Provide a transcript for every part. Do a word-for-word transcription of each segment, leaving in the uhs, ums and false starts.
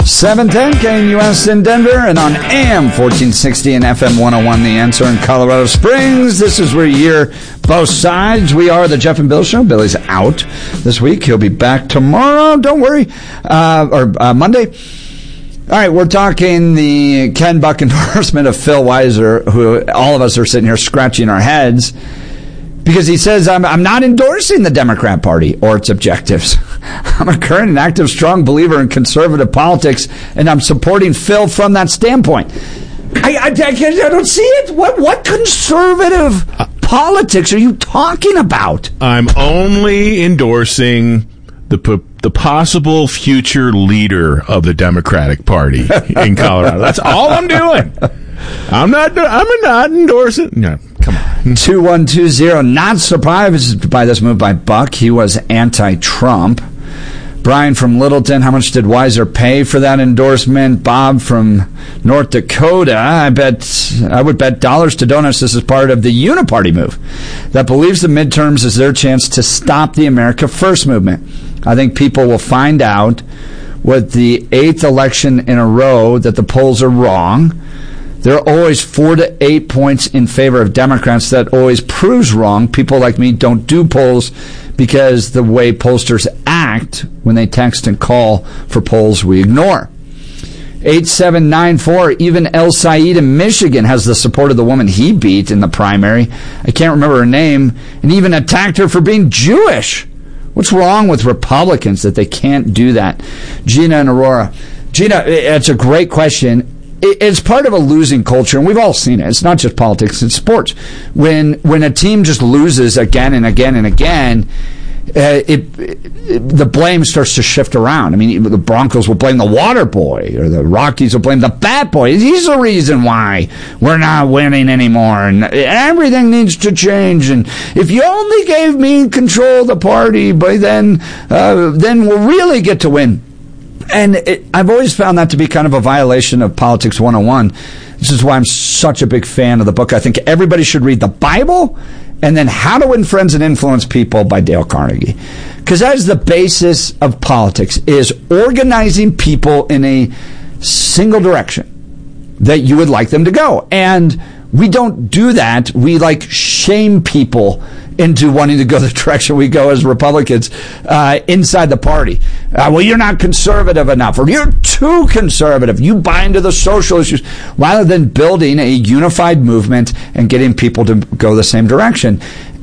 seven ten K N U S in Denver and on A M fourteen sixty and F M one oh one The Answer in Colorado Springs. This is where you hear both sides. We are the Jeff and Bill Show. Billy's out this week. He'll be back tomorrow. Don't worry. Uh, or uh, Monday. All right, we're talking the Ken Buck endorsement of Phil Weiser, who all of us are sitting here scratching our heads because he says, I'm, I'm not endorsing the Democrat Party or its objectives. I'm a current and active, strong believer in conservative politics, and I'm supporting Phil from that standpoint. I, I, I, I don't see it. What, what conservative politics are you talking about? I'm only endorsing the the possible future leader of the Democratic Party in Colorado. That's all I'm doing. I'm not. I'm not endorsing. No, come on. two one two zero. Not surprised by this move by Buck. He was anti-Trump. Brian from Littleton, how much did Weiser pay for that endorsement? Bob from North Dakota, I bet I would bet dollars to donuts this is part of the Uniparty move that believes the midterms is their chance to stop the America First movement. I think people will find out with the eighth election in a row that the polls are wrong. There are always four to eight points in favor of Democrats. That always proves wrong. People like me don't do polls because the way pollsters act when they text and call for polls we ignore. eight seven nine four, even El Said in Michigan has the support of the woman he beat in the primary. I can't remember her name, and even attacked her for being Jewish. What's wrong with Republicans that they can't do that? Gina and Aurora. Gina, it's a great question. It's part of a losing culture, and we've all seen it. It's not just politics, it's sports. When when a team just loses again and again and again, uh, it, it, the blame starts to shift around. I mean, the Broncos will blame the water boy, or the Rockies will blame the bat boy. He's the reason why we're not winning anymore, and everything needs to change. And if you only gave me control of the party, by then, uh, then we'll really get to win. And it, I've always found that to be kind of a violation of Politics one oh one. This is why I'm such a big fan of the book. I think everybody should read the Bible and then How to Win Friends and Influence People by Dale Carnegie. Because that is the basis of politics, is organizing people in a single direction that you would like them to go. And we don't do that. We like shame people into wanting to go the direction we go as Republicans uh, inside the party. Uh, well, you're not conservative enough, or you're too conservative. You buy into the social issues, rather than building a unified movement and getting people to go the same direction.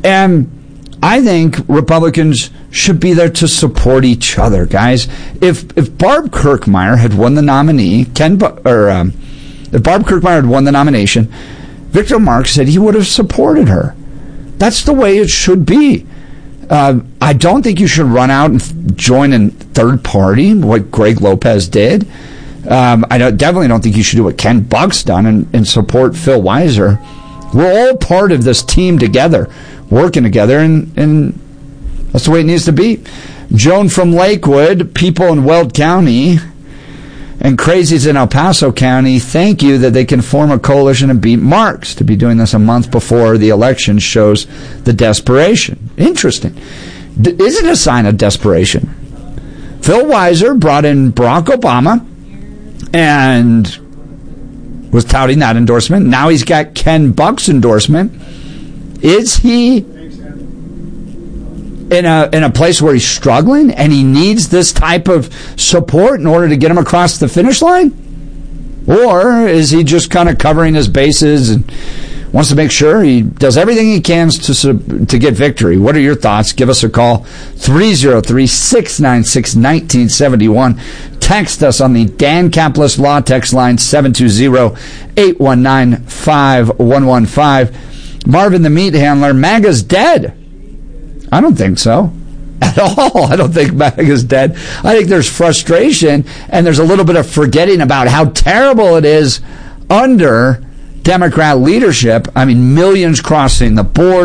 And I think Republicans should be there to support each other, guys. If if Barb Kirkmeyer had won the nominee, Ken, Bu- or um, if Barb Kirkmeyer had won the nomination, Victor Marx said he would have supported her. That's the way it should be. Uh, I don't think you should run out and f- join a third party, what Greg Lopez did. Um, I don't, definitely don't think you should do what Ken Buck's done and, and support Phil Weiser. We're all part of this team together, working together, and, and that's the way it needs to be. Joan from Lakewood, people in Weld County and crazies in El Paso County, thank you that they can form a coalition and beat Marx. To be doing this a month before the election shows the desperation. Interesting. D- is it a sign of desperation? Phil Weiser brought in Barack Obama and was touting that endorsement. Now he's got Ken Buck's endorsement. Is he in a in a place where he's struggling and he needs this type of support in order to get him across the finish line? Or is he just kind of covering his bases and wants to make sure he does everything he can to to get victory? What are your thoughts? Give us a call, three oh three, six nine six, one nine seven one. Text us on the Dan Capitalist Law text line, seven two zero, eight one nine, five one one five. Marvin the Meat Handler, MAGA's dead. I don't think so at all. I don't think MAGA's dead. I think there's frustration and there's a little bit of forgetting about how terrible it is under Democrat leadership. I mean, millions crossing the border.